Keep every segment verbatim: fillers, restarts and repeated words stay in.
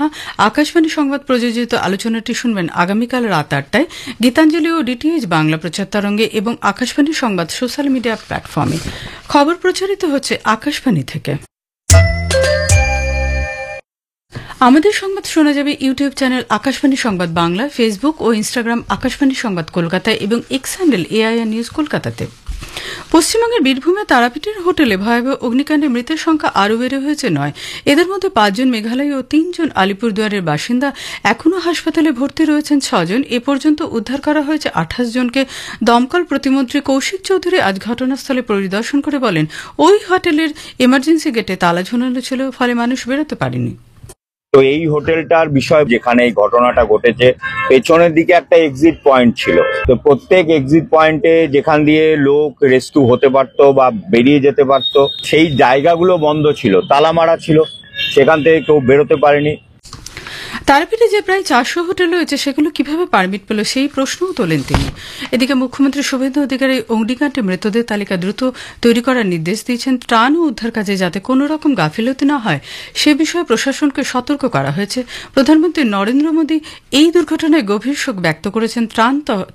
আকাশবাণী সংবাদ প্রযোজিত আলোচনাটি শুনবেন আগামীকাল রাত আটটায় গীতাঞ্জলি ও ডিটিএইচ বাংলা প্রচার তরঙ্গে এবং আকাশবাণী সংবাদ সোশ্যাল মিডিয়া প্ল্যাটফর্মে। খবর প্রচারিত হচ্ছে আকাশবাণী থেকে। আমাদের সংবাদ শোনা যাবে ইউটিউব চ্যানেল আকাশবাণী সংবাদ বাংলা, ফেসবুক ও ইনস্টাগ্রাম আকাশবাণী সংবাদ কলকাতায় এবং এক্স হ্যান্ডেল এআইআর নিউজ কলকাতাতে। পশ্চিমবঙ্গের বীরভূমে তারাপীঠের হোটেলে ভয়াবহ অগ্নিকাণ্ডে মৃতের সংখ্যা আরও বেড়ে হয়েছে নয়। এদের মধ্যে পাঁচজন মেঘালয় ও তিনজন আলিপুরদুয়ারের বাসিন্দা। এখনও হাসপাতালে ভর্তি রয়েছেন ছজন। এ পর্যন্ত উদ্ধার করা হয়েছে আঠাশ জনকে। দমকল প্রতিমন্ত্রী কৌশিক চৌধুরী আজ ঘটনাস্থলে পরিদর্শন করে বলেন, ওই হোটেলের এমার্জেন্সি গেটে তালা ঝোলানো ছিল, ফলে মানুষ বেরোতে পারেনি। তো এই হোটেলটার বিষয়, যেখানে এই ঘটনাটা ঘটেছে, পেছনের দিকে একটা এক্সিট পয়েন্ট ছিল। তো প্রত্যেক এক্সিট পয়েন্টে যেখান দিয়ে লোক রেস্কিউ হতে পারতো বা বেরিয়ে যেতে পারতো, সেই জায়গাগুলো বন্ধ ছিল, তালা মারা ছিল, সেখান থেকে কেউ বেরোতে পারেনি। তারাপীঠে যে প্রায় চারশো হোটেল রয়েছে সেগুলো কিভাবে পারমিট পেল সেই প্রশ্নও তোলেন তিনি। এদিকে মুখ্যমন্ত্রী শুভেন্দু অধিকারী অগ্নিকাণ্ডে মৃতদের তালিকা দ্রুত তৈরি করার নির্দেশ দিয়েছেন। ত্রাণ ও উদ্ধার কাজে যাতে কোনো রকম গাফিলতি না হয় সে বিষয়ে প্রশাসনকে সতর্ক করা হয়েছে। প্রধানমন্ত্রী নরেন্দ্র মোদী এই দুর্ঘটনায় গভীর শোক ব্যক্ত করেছেন। ত্রাণ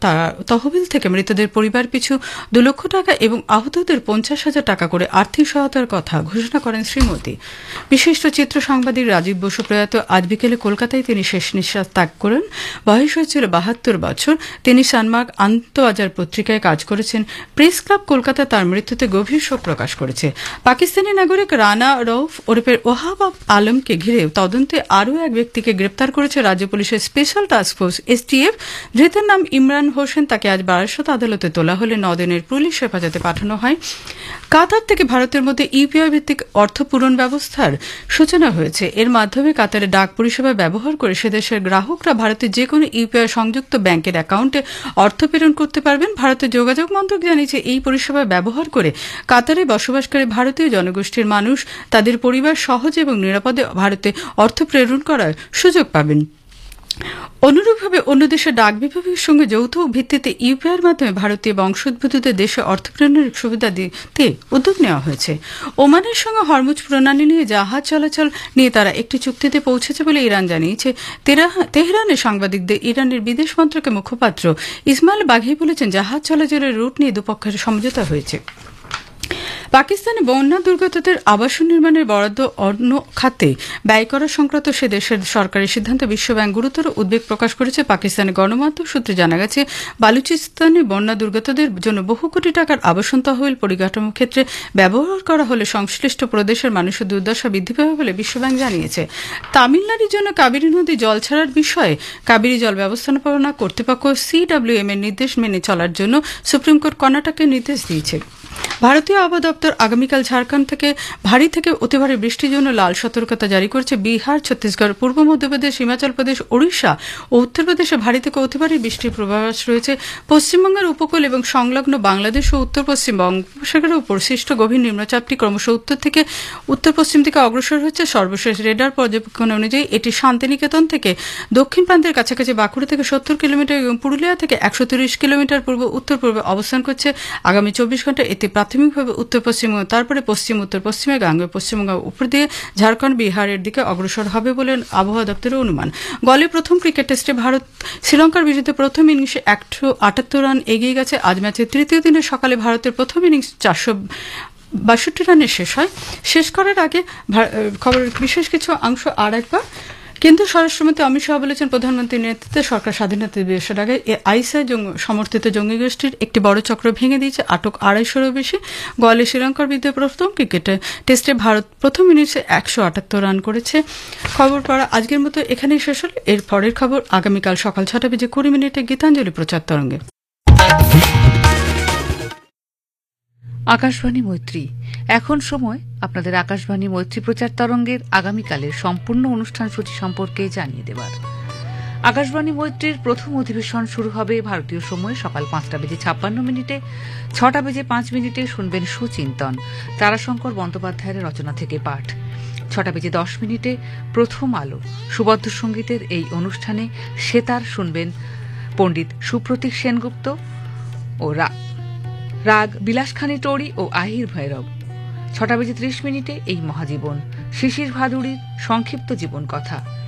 তহবিল থেকে মৃতদের পরিবার পিছু দু লক্ষ টাকা এবং আহতদের পঞ্চাশ হাজার টাকা করে আর্থিক সহায়তার কথা ঘোষণা করেন শ্রী মোদী। বিশিষ্ট চিত্র সাংবাদিক রাজীব বসু প্রয়াত আজ বিকেলে কলকাতায় তিনি শেষ নিঃশ্বাস ত্যাগ করেন। বয়স হয়েছিল বাহাত্তর বছর। তিনি সানমার্গ আন্তঃবাজার পত্রিকায় কাজ করেছেন। প্রেস ক্লাব কলকাতা তার মৃত্যুতে গভীর শোক প্রকাশ করেছে। পাকিস্তানি নাগরিক রানা রউফ ওরফের ওহাব আলমকে ঘিরে তদন্তে আরও এক ব্যক্তিকে গ্রেপ্তার করেছে রাজ্য পুলিশের স্পেশাল টাস্কফোর্স এসটিএফ। ধৃতের নাম ইমরান হোসেন। তাকে আজ বারাসত আদালতে তোলা হলে নদিনের পুলিশ হেফাজতে পাঠানো হয়। কাতার থেকে ভারতের মধ্যে ইউপিআই ভিত্তিক অর্থ পূরণ ব্যবস্থার সূচনা হয়েছে। এর মাধ্যমে কাতারে ডাক পরিষেবা ব্যবহার করে সে দেশের গ্রাহকরা ভারতের যে কোনো ইউপিআই সংযুক্ত ব্যাংকের অ্যাকাউন্টে অর্থ প্রেরণ করতে পারবেন। ভারতের যোগাযোগ মন্ত্রক জানিয়েছে, এই পরিষেবা ব্যবহার করে কাতারে বসবাসকারী ভারতীয় জনগোষ্ঠীর মানুষ তাদের পরিবার সহজে এবং নিরাপদে ভারতে অর্থ প্রেরণ করার সুযোগ পাবেন। অনুরূপভাবে অন্য দেশের ডাক বিভাগের সঙ্গে যৌথ ভিত্তিতে ইউপিআইয়ের মাধ্যমে ভারতীয় বংশোদ্ভূতদের দেশে অর্থ প্রেরণের সুবিধা দিতে উদ্যোগ নেওয়া হয়েছে। ওমানের সঙ্গে হরমুজ প্রণালী নিয়ে জাহাজ চলাচল নিয়ে তারা একটি চুক্তিতে পৌঁছেছে বলে ইরান জানিয়েছে। তেহরানে সাংবাদিকদের ইরানের বিদেশ মন্ত্রকের মুখপাত্র ইসমাইল বাঘি বলেছেন, জাহাজ চলাচলের রুট নিয়ে দুপক্ষের সমঝোতা হয়েছে। পাকিস্তানে বন্যা দুর্গতদের আবাসন নির্মাণের বরাদ্দ অন্য খাতে ব্যয় করা সংক্রান্ত সে দেশের সরকারের সিদ্ধান্ত বিশ্বব্যাংক গুরুতর উদ্বেগ প্রকাশ করেছে। পাকিস্তানের গণমাধ্যম সূত্রে জানা গেছে, বালুচিস্তানে বন্যা দুর্গতদের জন্য বহু কোটি টাকার আবাসন তহবিল পরিকাঠামো ক্ষেত্রে ব্যবহার করা হলে সংশ্লিষ্ট প্রদেশের মানুষের দুর্দশা বৃদ্ধি পাবে বলে বিশ্বব্যাংক জানিয়েছে। তামিলনাড়ুর জন্য কাবেরী নদী জল ছাড়ার বিষয়ে কাবেরী জল ব্যবস্থাপনা কর্তৃপক্ষ সিডব্লিউএম এর নির্দেশ মেনে চলার জন্য সুপ্রিম কোর্ট কর্ণাটককে নির্দেশ দিয়েছে। ভারতীয় আবহাওয়া দপ্তর আগামীকাল ঝাড়খণ্ড থেকে ভারী থেকে অতি ভারী বৃষ্টির জন্য লাল সতর্কতা জারি করেছে। বিহার, ছত্তিশগড়, পূর্ব মধ্যপ্রদেশ, হিমাচল প্রদেশ, ওড়িশা ও উত্তরপ্রদেশে ভারী থেকে অতি ভারী বৃষ্টির পূর্বাভাস রয়েছে। পশ্চিমবঙ্গের উপকূল এবং সংলগ্ন বাংলাদেশ ও উত্তর পশ্চিম বঙ্গোপসাগরের উপর সৃষ্ট গভীর নিম্নচাপটি ক্রমশ উত্তর থেকে উত্তর পশ্চিম দিকে অগ্রসর হচ্ছে। সর্বশেষ রেডার পর্যবেক্ষণ অনুযায়ী এটি শান্তিনিকেতন থেকে দক্ষিণ প্রান্তের কাছাকাছি বাঁকুড়া থেকে সত্তর কিলোমিটার এবং পুরুলিয়া থেকে একশো তিরিশ কিলোমিটার পূর্ব উত্তর পূর্বে অবস্থান করছে। আগামী চব্বিশ ঘন্টা এতে প্রাথমিকভাবে উত্তর পশ্চিমবঙ্গ, তারপরে পশ্চিম উত্তর পশ্চিমে গাঙ্গে পশ্চিমবঙ্গ উপর দিয়ে ঝাড়খণ্ড বিহারের দিকে অগ্রসর হবে বলে আবহাওয়া দপ্তরের অনুমান। গলে প্রথম ক্রিকেট টেস্টে ভারত শ্রীলঙ্কার বিরুদ্ধে প্রথম ইনিংসে একশো আটাত্তর রান এগিয়ে গেছে। আজ ম্যাচের তৃতীয় দিনে সকালে ভারতের প্রথম ইনিংস চারশো বাষট্টি রানে শেষ হয়। শেষ করার আগে খবরের বিশেষ কিছু অংশ আর একবার। কেন্দ্রীয় স্বরাষ্ট্রমন্ত্রী অমিত শাহ বলেছেন, প্রধানমন্ত্রীর নেতৃত্বে সরকার স্বাধীনতা দিবসের আগে আইএসআই সমর্থিত জঙ্গি গোষ্ঠীর একটি বড় চক্র ভেঙে দিয়েছে। আটক আড়াইশোরও বেশি। গোয়ালে শ্রীলঙ্কার বিরুদ্ধে প্রথম ক্রিকেটে টেস্টে ভারত প্রথম ইনিংসে একশো আটাত্তর রান করেছে। খবর পড়া আজকের মতো এখানেই শেষ হল। এর পরের খবর আগামীকাল সকাল ছটা বেজে কুড়ি মিনিটে গীতাঞ্জলি প্রচার তরঙ্গে। আকাশবাণী মৈত্রী, এখন সময় আপনাদের আকাশবাণী মৈত্রী প্রচার তরঙ্গের আগামীকালের সম্পূর্ণ অনুষ্ঠান সূচি সম্পর্কে জানিয়ে দেবার। আকাশবাণী মৈত্রীর প্রথম অধিবেশন শুরু হবে ভারতীয় সময় সকাল পাঁচটা বেজে ছাপ্পান্ন মিনিটে। ছটা বেজে পাঁচ মিনিটে শুনবেন সুচিন্তন, তারাশঙ্কর বন্দ্যোপাধ্যায়ের রচনা থেকে পাঠ। ছটা বেজে দশ মিনিটে প্রথম আলো সুবদ্ধ সঙ্গীতের এই অনুষ্ঠানে সেতার শুনবেন পণ্ডিত সুপ্রতীক সেনগুপ্ত ও রাগ বিলাসখানী টড়ি ও আহির ভৈরব। ছটা বেজে ত্রিশ মিনিটে এই মহাজীবন শিশির ভাদুড়ির সংক্ষিপ্ত জীবন কথা।